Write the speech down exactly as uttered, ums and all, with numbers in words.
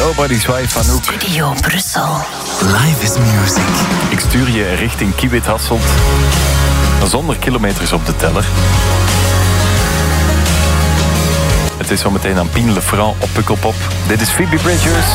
Nobody's Wife van Anouk. Studio Brussel. Live is music. Ik stuur je richting Kiewit Hasselt. Zonder kilometers op de teller. Het is zo meteen aan Pien Lefranc op Pukkelpop. Dit is Phoebe Bridgers.